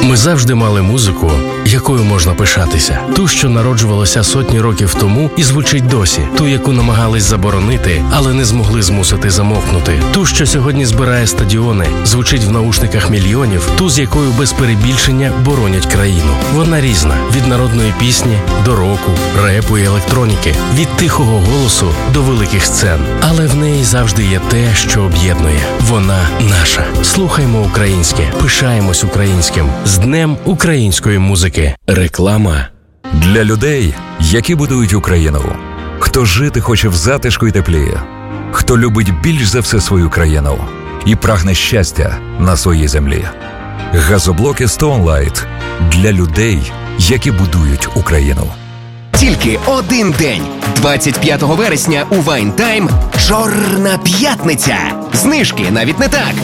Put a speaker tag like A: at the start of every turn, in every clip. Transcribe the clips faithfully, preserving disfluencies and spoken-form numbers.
A: Ми завжди мали музику, якою можна пишатися. Ту, що народжувалася сотні років тому і звучить досі. Ту, яку намагались заборонити, але не змогли змусити замовкнути. Ту, що сьогодні збирає стадіони, звучить в наушниках мільйонів. Ту, з якою без перебільшення боронять країну. Вона різна. Від народної пісні до року, репу і електроніки. Від тихого голосу до великих сцен. Але в неї завжди є те, що об'єднує. Вона наша. Слухаймо українське. Пишаємось українським. З Днем української музики. Реклама.
B: Для людей, які будують Україну. Хто жити хоче в затишку і теплі. Хто любить більш за все свою країну. І прагне щастя на своїй землі. Газоблоки Stone Light. Для людей, які будують Україну.
C: Тільки один день. двадцять п'ятого вересня у Wine Time Чорна п'ятниця. Знижки навіть не так.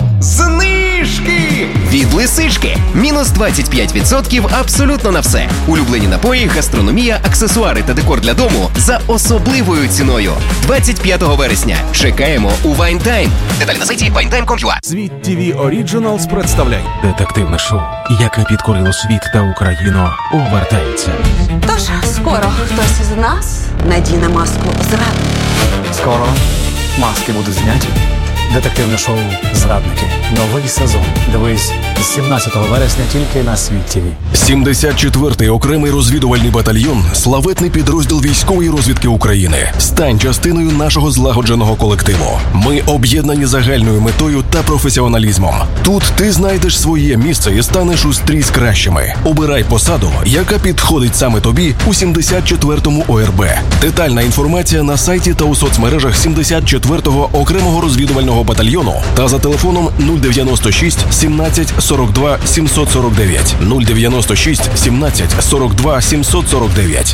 C: Знижки! Від Лисички. Мінус двадцять п'ять відсотків абсолютно на все. Улюблені напої, гастрономія, аксесуари та декор для дому за особливою ціною. двадцять п'ятого вересня. Чекаємо у Wine Time. Деталі на сайті вайн тайм крапка ком ю а.
D: Світ ТВ Оріджиналс представляє детективне шоу, яке підкорило світ та Україну, повертається.
E: Тож, скоро хтось із нас надіне маску зрадника.
F: Скоро маски будуть зняті. Детективне шоу «Зрадники». Новий сезон. Дивись з сімнадцятого вересня тільки на Світ ТВ.
G: сімдесят четвертий окремий розвідувальний батальйон – славетний підрозділ військової розвідки України. Стань частиною нашого злагодженого колективу. Ми об'єднані загальною метою та професіоналізмом. Тут ти знайдеш своє місце і станеш у стрій з кращими. Обирай посаду, яка підходить саме тобі у сімдесят четвертому О Ер Бе. Детальна інформація на сайті та у соцмережах сімдесят четвертого окремого розвідувального батальйону та за телефоном нуль дев'яносто шість сімнадцять сорок два сімсот сорок дев'ять нуль дев'яносто шість сімнадцять сорок два сімсот сорок дев'ять.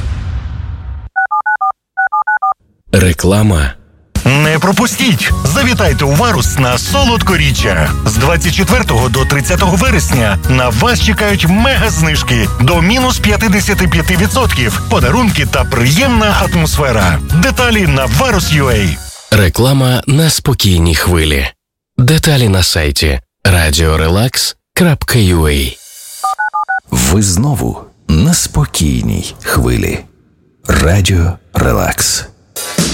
A: Реклама.
H: Не пропустіть! Завітайте у Варус на солодкоріччя. З двадцять четвертого до тридцятого вересня на вас чекають мега-знижки до мінус п'ятдесят п'ять відсотків, подарунки та приємна атмосфера. Деталі на варус крапка ю а.
A: Реклама на спокійній хвилі. Деталі на сайті радіо релакс крапка ю а.
B: Ви знову на спокійній хвилі. Радіо Релакс.